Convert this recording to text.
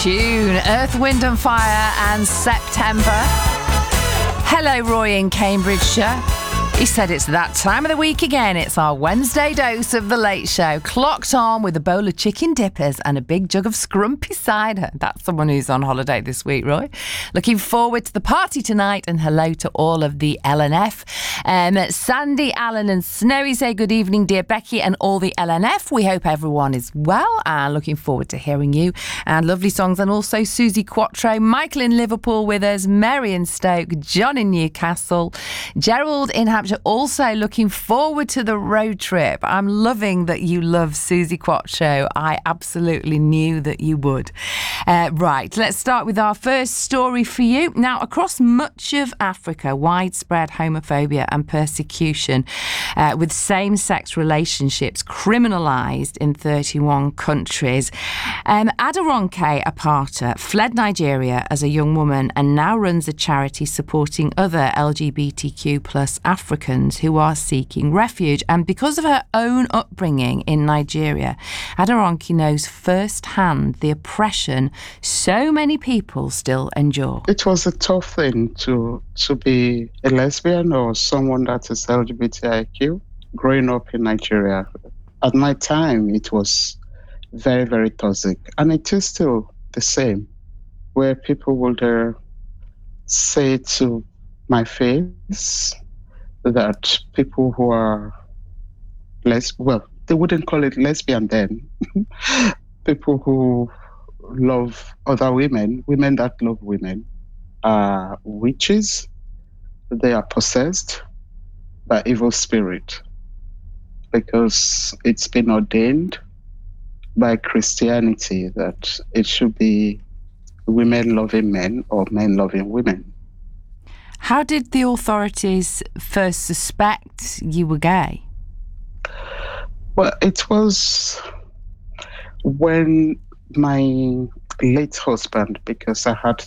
tune. Earth, Wind and Fire and September. Hello, Roy in Cambridgeshire. He said it's that time of the week again. It's our Wednesday dose of The Late Show. Clocked on with a bowl of chicken dippers and a big jug of scrumpy cider. That's someone who's on holiday this week, Roy. Looking forward to the party tonight, and hello to all of the LNF. Sandy, Alan and Snowy say good evening, dear Becky and all the LNF. We hope everyone is well and looking forward to hearing you. And lovely songs, and also Susie Quattro, Michael in Liverpool with us, Mary in Stoke, John in Newcastle, Gerald in Hampshire. Also looking forward to the road trip. I'm loving that you love Susie Quattro. I absolutely knew that you would. Right, let's start with our first story for you. Now, across much of Africa, widespread homophobia and persecution with same-sex relationships criminalised in 31 countries. Aderonke Apata fled Nigeria as a young woman and now runs a charity supporting other LGBTQ plus Africans who are seeking refuge. And because of her own upbringing in Nigeria, Aderonke knows firsthand the oppression so many people still endure. It was a tough thing to be a lesbian or someone that is LGBTIQ growing up in Nigeria. At my time, it was very, very toxic. And it is still the same, where people would say to my face that people who are they wouldn't call it lesbian then. People who love other women that love women, are witches. They are possessed by evil spirit, because it's been ordained by Christianity that it should be women loving men or men loving women. How did the authorities first suspect you were gay? Well, it was when my late husband, because I had